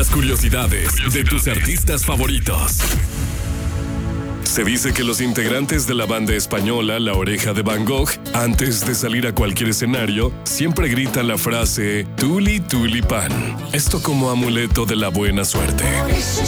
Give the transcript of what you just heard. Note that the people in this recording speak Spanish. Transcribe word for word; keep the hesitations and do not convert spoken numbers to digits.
las curiosidades de tus artistas favoritos. Se dice que los integrantes de la banda española La Oreja de Van Gogh, antes de salir a cualquier escenario, siempre gritan la frase Tuli Tuli Pan. Esto como amuleto de la buena suerte.